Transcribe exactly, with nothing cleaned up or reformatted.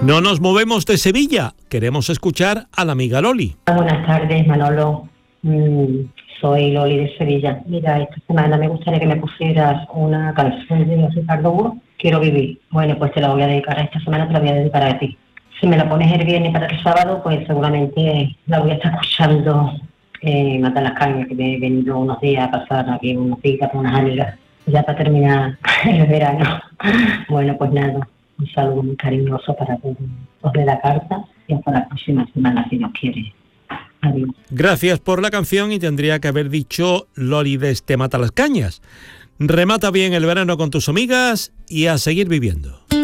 No nos movemos de Sevilla, queremos escuchar a la amiga Loli. Buenas tardes, Manolo. Mm, soy Loli de Sevilla. Mira, esta semana me gustaría que me pusieras una canción de Ricardo Buro, Quiero vivir. Bueno, pues te la voy a dedicar, esta semana te la voy a dedicar a ti. Si me la pones el viernes para el sábado, pues seguramente la voy a estar escuchando en Mata las Cañas, que me he venido unos días a pasar aquí unos días con unas amigas, ya para terminar el verano. Bueno, pues nada, un saludo muy cariñoso para todos los de la carta y hasta la próxima semana, si Dios quiere. Adiós. Gracias por la canción y tendría que haber dicho Loli de este Mata las Cañas. Remata bien el verano con tus amigas y a seguir viviendo.